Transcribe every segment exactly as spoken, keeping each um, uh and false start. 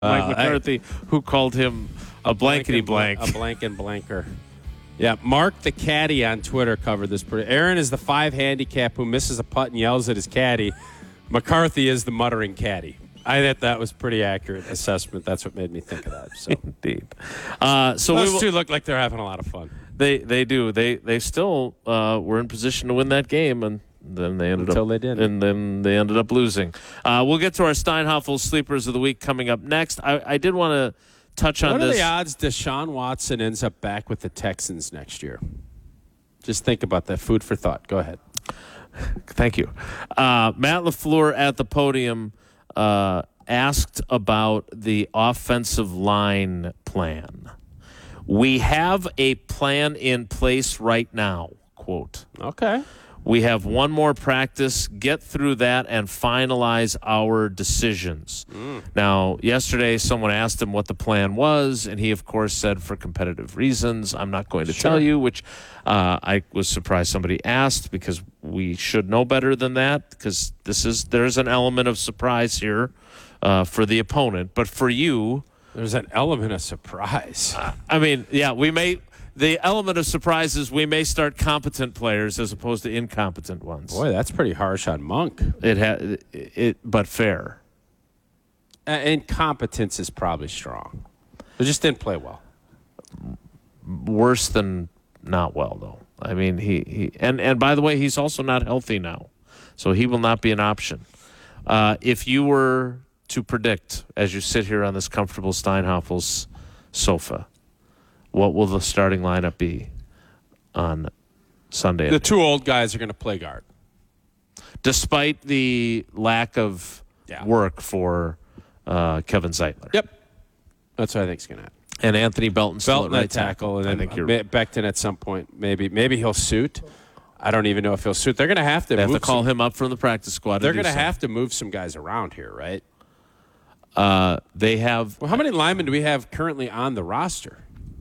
Mike Uh, McCarthy, I, who called him a blankety blank. A blank and blanker. Yeah, Mark the caddy on Twitter covered this. Pretty. Aaron is the five handicap who misses a putt and yells at his caddy. McCarthy is the muttering caddy. I thought that was pretty accurate assessment. That's what made me think of that. So. Indeed. Uh, so Those we will, two look like they're having a lot of fun. They they do. They they still uh, were in position to win that game, and then they ended Until up they didn't. and then they ended up losing. Uh, we'll get to our Steinhoffel sleepers of the week coming up next. I, I did want to touch on what this. What are the odds Deshaun Watson ends up back with the Texans next year? Just think about that. Food for thought. Go ahead. Thank you. Uh, Matt LaFleur at the podium uh, asked about the offensive line plan. We have a plan in place right now, quote. Okay. We have one more practice, get through that, and finalize our decisions. Mm. Now, yesterday, someone asked him what the plan was, and he, of course, said, for competitive reasons, I'm not going to sure. tell you, which uh, I was surprised somebody asked, because we should know better than that, because this is there's an element of surprise here uh, for the opponent. But for you... There's an element of surprise. Uh, I mean, yeah, we may... The element of surprise is we may start competent players as opposed to incompetent ones. Boy, that's pretty harsh on Monk. It ha- it, but fair. Uh, incompetence is probably strong. They just didn't play well. Worse than not well, though. I mean, he, he and, and by the way, he's also not healthy now, so he will not be an option. Uh, if you were to predict, as you sit here on this comfortable Steinhoffel's sofa, what will the starting lineup be on Sunday? The two old guys are going to play guard. Despite the lack of yeah. work for uh, Kevin Zeitler. Yep. That's what I think is going to happen. And Anthony Belton still Belton at right at tackle. And I then think you're Becton at some point. Maybe maybe he'll suit. I don't even know if he'll suit. They're going to have to they move have to call some, him up from the practice squad. They're going to so. have to move some guys around here, right? Uh, they have. Well, how many linemen do we have currently on the roster?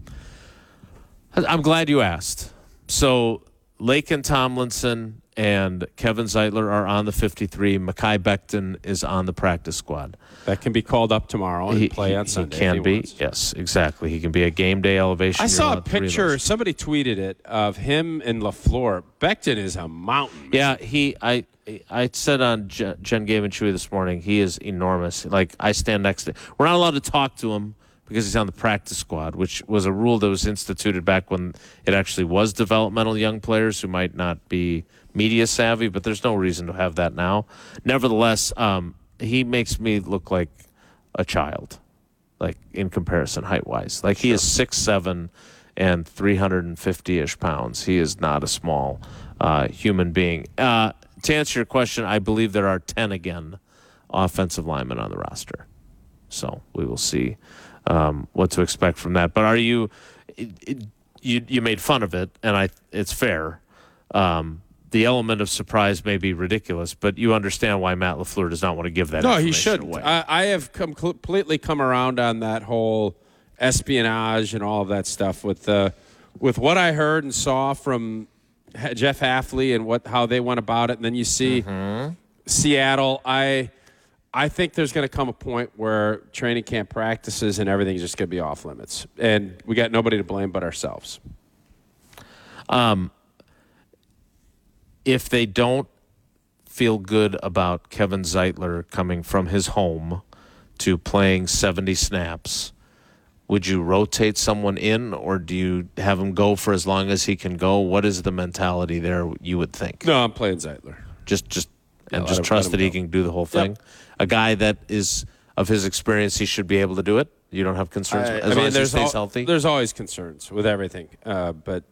I'm glad you asked. So Laken Tomlinson and Kevin Zeitler are on the fifty-three. Mekhi Becton is on the practice squad. That can be called up tomorrow and he, play on he, Sunday. He can he be. wants. Yes, exactly. He can be a game day elevation. I saw a on three of picture. those. Somebody tweeted it of him and LaFleur. Becton is a mountain. Man. Yeah, he. I. I said on Jen, Jen Game and Chewy this morning, he is enormous. Like, I stand next to him. We're not allowed to talk to him because he's on the practice squad, which was a rule that was instituted back when it actually was developmental young players who might not be media savvy, but there's no reason to have that now. Nevertheless, um, he makes me look like a child, like in comparison height-wise. Like, he sure. is six seven and three hundred fifty-ish pounds. He is not a small uh, human being. Uh, to answer your question, I believe there are ten again offensive linemen on the roster. So we will see um, what to expect from that. But are you it, it, you you made fun of it, and I it's fair. Um, the element of surprise may be ridiculous, but you understand why Matt LaFleur does not want to give that. No, he shouldn't. Away. I, I have come, completely come around on that whole espionage and all of that stuff with uh, with what I heard and saw from Jeff Hafley and what how they went about it, and then you see mm-hmm. Seattle. I I think there's going to come a point where training camp practices and everything's just going to be off limits, and we got nobody to blame but ourselves. Um, if they don't feel good about Kevin Zeitler coming from his home to playing seventy snaps, would you rotate someone in, or do you have him go for as long as he can go? What is the mentality there, you would think? No, I'm playing Zeitler. Just just, and Yeah, just let him- trust let him that he go. can do the whole thing? Yep. A guy that is, of his experience, he should be able to do it? You don't have concerns? I, as I long mean, as he there's stays al- healthy? There's always concerns with everything, uh, but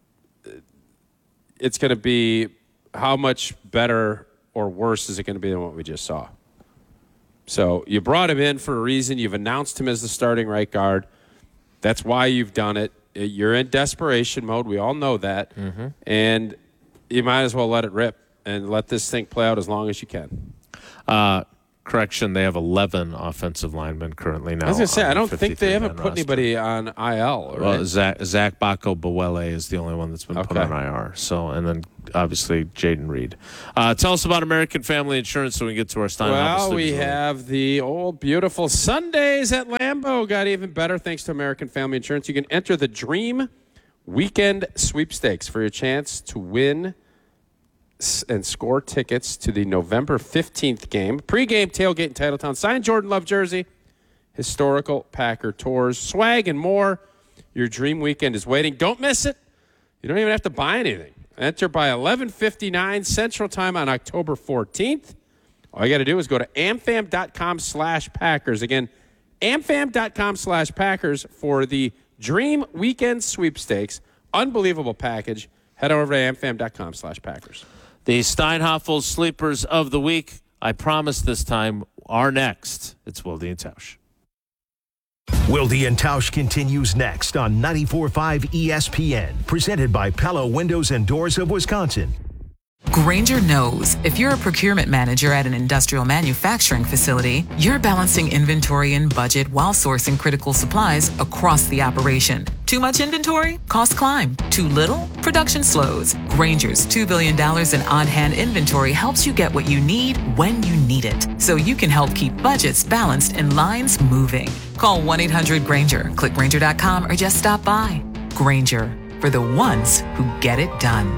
it's going to be how much better or worse is it going to be than what we just saw? So you brought him in for a reason. You've announced him as the starting right guard. That's why you've done it. You're in desperation mode. We all know that. Mm-hmm. And you might as well let it rip and let this thing play out as long as you can. Uh, correction, they have eleven offensive linemen currently now. I was going to say, on I the don't think they haven't fifty-three man put roster. anybody on I L. Right? Well, Zach, Zach Bacco Bawele is the only one that's been put Okay. on I R. So, and then obviously Jaden Reed. Uh, tell us about American Family Insurance so we can get to our Stein. Well, we have the old beautiful Sundays at Lambeau. Got even better thanks to American Family Insurance. You can enter the Dream Weekend Sweepstakes for your chance to win and score tickets to the November fifteenth game. Pre-game tailgate in Titletown. Signed Jordan Love jersey. Historical Packer tours. Swag and more. Your Dream Weekend is waiting. Don't miss it. You don't even have to buy anything. Enter by eleven fifty-nine Central Time on October fourteenth. All you got to do is go to amfam.com slash Packers. Again, amfam.com slash Packers for the Dream Weekend Sweepstakes. Unbelievable package. Head over to amfam.com slash Packers. The Steinhoffel Sleepers of the Week, I promise this time, are next. It's Wilde and Tausch. Wilde and Tausch continues next on ninety-four point five E S P N, presented by Pella Windows and Doors of Wisconsin. Grainger knows if you're a procurement manager at an industrial manufacturing facility, you're balancing inventory and budget while sourcing critical supplies across the operation. Too much inventory? Costs climb. Too little? Production slows. Grainger's two billion dollars in on-hand inventory helps you get what you need when you need it, so you can help keep budgets balanced and lines moving. Call one eight hundred Grainger, click Grainger dot com, or just stop by. Grainger, for the ones who get it done.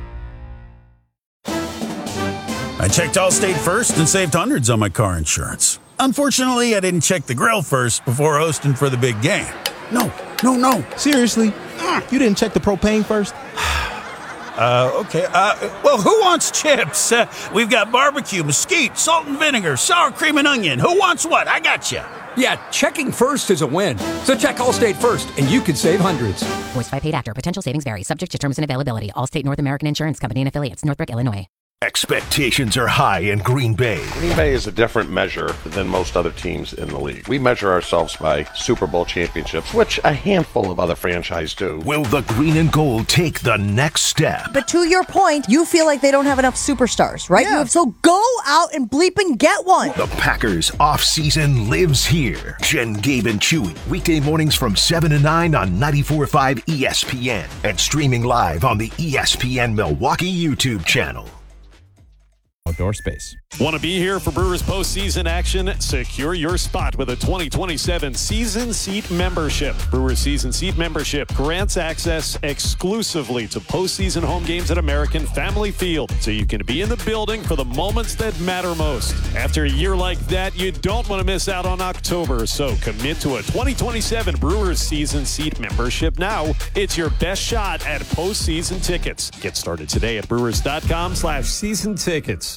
I checked Allstate first and saved hundreds on my car insurance. Unfortunately, I didn't check the grill first before hosting for the big game. No, no, no. Seriously? Mm. You didn't check the propane first? uh, okay. Uh, well, who wants chips? Uh, we've got barbecue, mesquite, salt and vinegar, sour cream and onion. Who wants what? I got you. Yeah, checking first is a win. So check Allstate first, and you could save hundreds. Voiced by paid actor. Potential savings vary. Subject to terms and availability. Allstate North American Insurance Company and Affiliates. Northbrook, Illinois. Expectations are high in Green Bay. Green Bay is a different measure than most other teams in the league. We measure ourselves by Super Bowl championships, which a handful of other franchises do. Will the green and gold take the next step? But to your point, you feel like they don't have enough superstars, right? Yeah. You, so go out and bleep and get one. The Packers offseason lives here. Jen, Gabe, and Chewy. Weekday mornings from seven to nine on ninety-four point five E S P N. And streaming live on the E S P N Milwaukee YouTube channel. Outdoor space. Want to be here for Brewers postseason action? Secure your spot with a twenty twenty-seven season seat membership. Brewers season seat membership grants access exclusively to postseason home games at American Family Field, so you can be in the building for the moments that matter most. After a year like that, you don't want to miss out on October, so commit to a twenty twenty-seven Brewers season seat membership now. It's your best shot at postseason tickets. Get started today at brewers.com slash season tickets.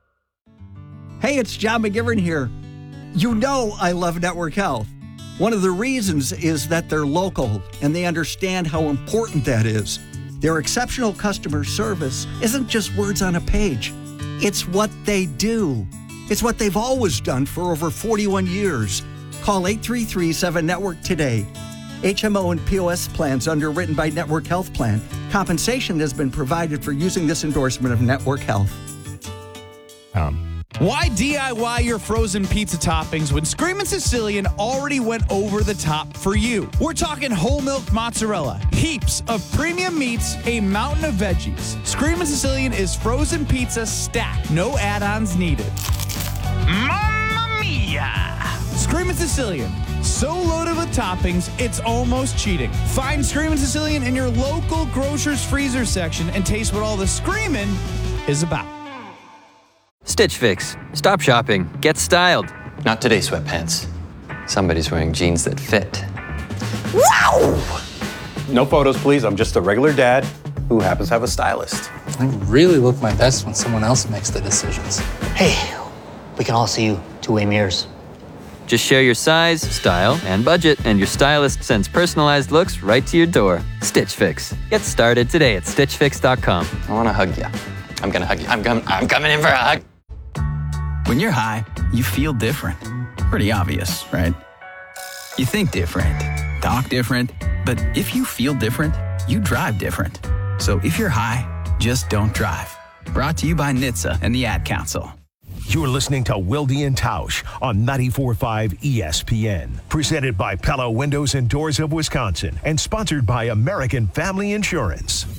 Hey, it's John McGivern here. You know I love Network Health. One of the reasons is that they're local and they understand how important that is. Their exceptional customer service isn't just words on a page. It's what they do. It's what they've always done for over forty-one years. Call eight three three, seven network today. H M O and P O S plans underwritten by Network Health Plan. Compensation has been provided for using this endorsement of Network Health. Um. Why D I Y your frozen pizza toppings when Screamin' Sicilian already went over the top for you? We're talking whole milk mozzarella, heaps of premium meats, a mountain of veggies. Screamin' Sicilian is frozen pizza stacked, no add-ons needed. Mamma mia! Screamin' Sicilian, so loaded with toppings, it's almost cheating. Find Screamin' Sicilian in your local grocer's freezer section and taste what all the screamin' is about. Stitch Fix. Stop shopping. Get styled. Not today, sweatpants. Somebody's wearing jeans that fit. Wow! No photos, please. I'm just a regular dad who happens to have a stylist. I really look my best when someone else makes the decisions. Hey, we can all see you two-way mirrors. Just share your size, style, and budget, and your stylist sends personalized looks right to your door. Stitch Fix. Get started today at stitch fix dot com. I want to hug you. I'm going to hug you. I'm, com- I'm coming in for a hug. When you're high, you feel different. Pretty obvious, right? You think different, talk different, but if you feel different, you drive different. So if you're high, just don't drive. Brought to you by N H T S A and the Ad Council. You're listening to Wilde and Tausch on ninety-four point five E S P N. Presented by Pella Windows and Doors of Wisconsin and sponsored by American Family Insurance.